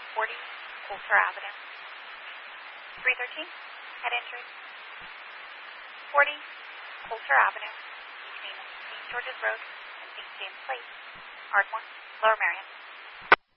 40 Coulter Avenue. 313, head injury. 40 Coulter Avenue, between St. George's Road and St. James Place, Ardmore, Lower Merion.